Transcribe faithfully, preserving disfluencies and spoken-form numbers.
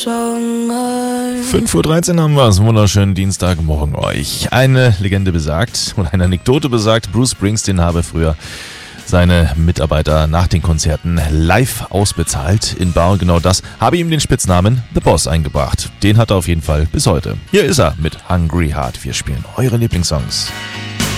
fünf Uhr dreizehn haben wir es. Wunderschönen Dienstagmorgen euch. Eine Legende besagt, oder eine Anekdote besagt, Bruce Springsteen habe früher seine Mitarbeiter nach den Konzerten live ausbezahlt in bar. Genau das habe ihm den Spitznamen The Boss eingebracht. Den hat er auf jeden Fall bis heute. Hier ist er mit Hungry Heart. Wir spielen eure Lieblingssongs.